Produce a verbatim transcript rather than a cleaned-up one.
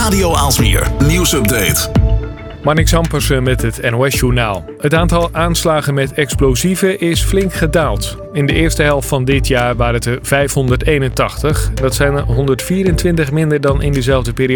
Radio Aalsmeer nieuwsupdate. Marnix Ampersen met het N O S-journaal. Het aantal aanslagen met explosieven is flink gedaald. In de eerste helft van dit jaar waren het er vijfhonderdeenentachtig. Dat zijn er honderdvierentwintig minder dan in dezelfde periode